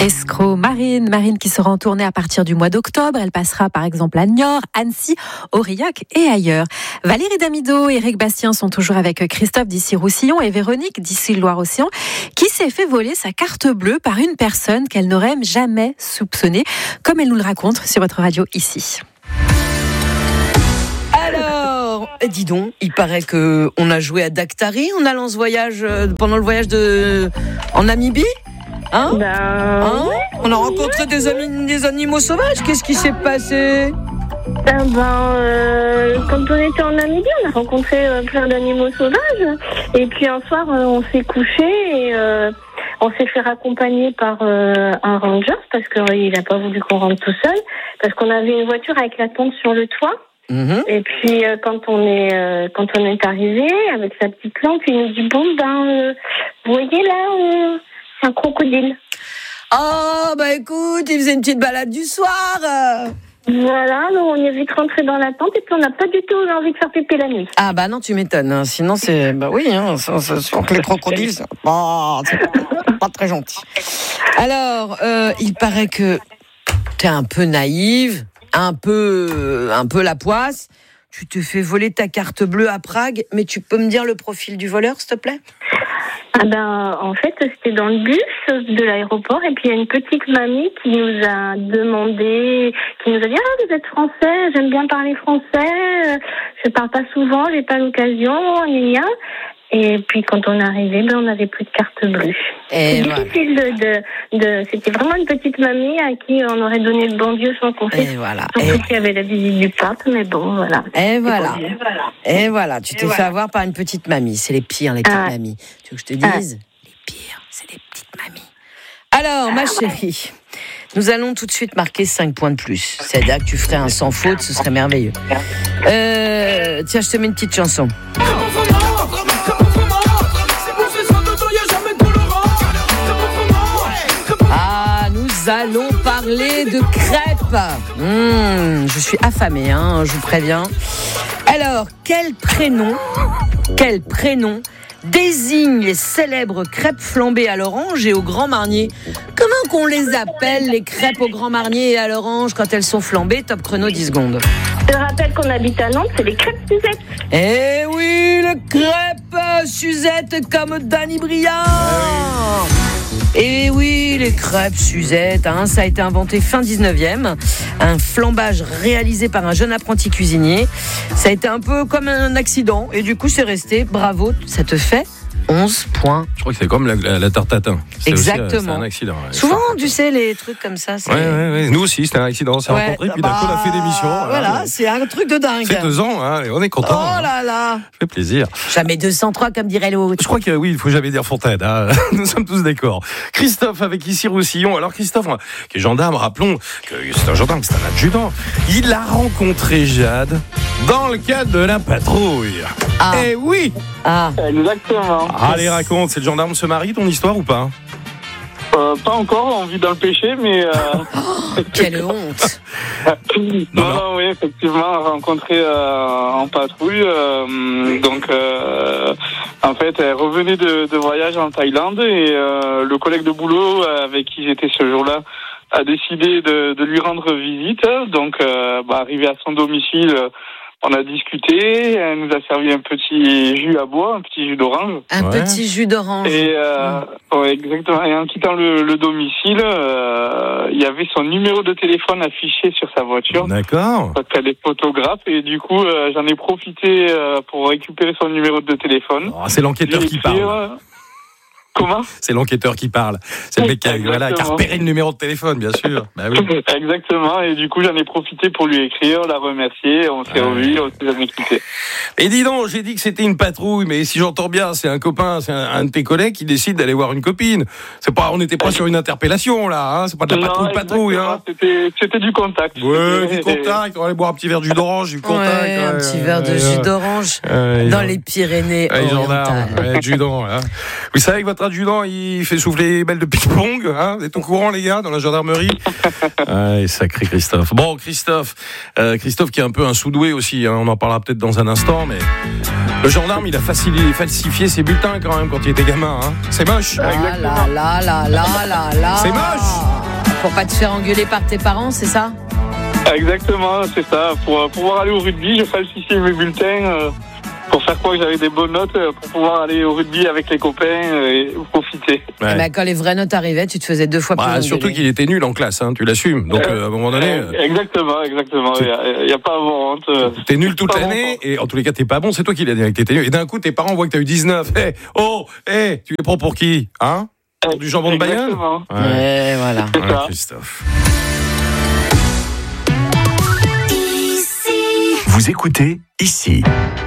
Escroc, Marine qui sera en tournée à partir du mois d'octobre. Elle passera par exemple à Niort, Annecy, Aurillac et ailleurs. Valérie Damido et Éric Bastien sont toujours avec Christophe d'Issy-Roussillon et Véronique d'Issy-Loire-Océan qui s'est fait voler sa carte bleue par une personne qu'elle n'aurait jamais soupçonnée, comme elle nous le raconte sur votre radio ici. Alors, dis donc, il paraît qu'on a joué à Daktari en allant ce voyage, pendant le voyage en Namibie. Hein? Ouais. On a rencontré des animaux sauvages. Qu'est-ce qui s'est passé? Quand on était en Namibie, on a rencontré plein d'animaux sauvages. Et puis un soir, on s'est couché et on s'est fait raccompagner par un ranger parce qu'il n'a pas voulu qu'on rentre tout seul. Parce qu'on avait une voiture avec la tente sur le toit. Mmh. Et puis quand on est arrivé avec sa petite lampe, il nous dit vous voyez là, c'est un crocodile. Oh écoute, il faisait une petite balade du soir. Voilà, donc on est vite rentré dans la tente et puis on n'a pas du tout envie de faire pipi la nuit. Ah non, tu m'étonnes. Hein. Sinon c'est sûr que les crocodiles c'est pas très gentil. Alors, il paraît que t'es un peu naïve. Un peu la poisse. Tu te fais voler ta carte bleue à Prague, mais tu peux me dire le profil du voleur, s'il te plaît? En fait, c'était dans le bus de l'aéroport et puis il y a une petite mamie qui nous a demandé, qui nous a dit vous êtes français, j'aime bien parler français, je parle pas souvent, j'ai pas l'occasion, gna. Et puis quand on est arrivé, on n'avait plus de carte bleue. C'est difficile c'était vraiment une petite mamie à qui on aurait donné le bon Dieu sans compter. Et voilà. Surtout qu'il y avait la visite du pape, mais bon, voilà. Et voilà, tu t'es fait avoir par une petite mamie. C'est les pires, les petites mamies. Tu veux que je te dise? Les pires, c'est les petites mamies. Alors, ma chérie, nous allons tout de suite marquer 5 points de plus. C'est-à-dire que tu ferais un sans faute, ce serait merveilleux. Tiens, je te mets une petite chanson. Nous allons parler de crêpes. Je suis affamée, je vous préviens. Alors, quel prénom désigne les célèbres crêpes flambées à l'orange et au Grand Marnier? Comment qu'on les appelle, les crêpes au Grand Marnier et à l'orange, quand elles sont flambées? Top chrono, 10 secondes. Je rappelle qu'on habite à Nantes, c'est les crêpes Suzette. Eh oui, les crêpes Suzette comme Danny Briand. Et oui, les crêpes Suzette, ça a été inventé fin 19e. Un flambage réalisé par un jeune apprenti cuisinier. Ça a été un peu comme un accident. Et du coup, c'est resté. Bravo, ça te fait 11 points. Je crois que c'est comme la tarte tatin. Exactement. C'est un accident. Ouais. Souvent, tu sais, les trucs comme ça. Ouais. Nous aussi, c'était un accident. On s'est rencontrés, puis d'un coup, on a fait des missions. Voilà, c'est un truc de dingue. C'est 2 ans, et on est content. Oh là là. Ça fait plaisir. Jamais 203, comme dirait l'autre. Je crois que oui, il faut jamais dire Fontaine. Nous sommes tous d'accord. Christophe, avec Issy-Roussillon. Alors, Christophe, qui est gendarme, rappelons que c'est un gendarme, c'est un adjudant. Il a rencontré Jade dans le cadre de la patrouille. Eh oui. Exactement. Allez, raconte, c'est le gendarme se marie, ton histoire ou pas? Pas encore, on vit dans le péché, mais... Quelle honte. Non, oui, effectivement, rencontré en patrouille. En fait, elle revenait de voyage en Thaïlande et le collègue de boulot avec qui j'étais ce jour-là a décidé de lui rendre visite. Donc, arrivé à son domicile... On a discuté, elle nous a servi un petit jus à boire, un petit jus d'orange. Petit jus d'orange. Et exactement. Et en quittant le domicile, il y avait son numéro de téléphone affiché sur sa voiture. D'accord. Parce qu'elle est photographe et du coup, j'en ai profité pour récupérer son numéro de téléphone. C'est l'enquêteur qui parle. Comment ? C'est l'enquêteur qui parle. C'est le mec qui a repéré le numéro de téléphone, bien sûr. Bah oui. Exactement. Et du coup, j'en ai profité pour lui écrire, la remercier. On s'est revus, on s'est jamais quitté. Et dis donc, j'ai dit que c'était une patrouille, mais si j'entends bien, c'est un copain, c'est un de tes collègues qui décide d'aller voir une copine. On n'était pas sur une interpellation, là. C'est pas de la patrouille. C'était du contact. Ouais, du contact. On va aller boire un petit verre de jus d'orange, du contact. Ouais, un petit verre de jus d'orange dans les Pyrénées orientales. Jus d'orange. Vous savez que votre adjudant, il fait souffler les balles de ping-pong, Vous êtes au courant, les gars, dans la gendarmerie? Sacré Christophe. Bon, Christophe qui est un peu un sous-doué aussi, on en parlera peut-être dans un instant, mais le gendarme, il a falsifié ses bulletins quand même quand il était gamin, C'est moche. C'est moche. Pour pas te faire engueuler par tes parents, c'est ça? Exactement, c'est ça. Pour pouvoir aller au rugby, je falsifiais mes bulletins pour faire croire que j'avais des bonnes notes, pour pouvoir aller au rugby avec les copains et profiter. Ouais. Mais quand les vraies notes arrivaient, tu te faisais 2 fois plus engueuler. Surtout qu'il était nul en classe, hein, tu l'assumes. Donc à un moment donné. Exactement. Il n'y a pas à avoir honte. T'es nul toute l'année et en tous les cas t'es pas bon, c'est toi qui l'as dit avec t'étais nul. Et d'un coup tes parents voient que t'as eu 19. Tu les prends pour qui? Hein? Pour du jambon de Bayonne? Ouais, voilà. C'est ça. Christophe. Vous écoutez ici.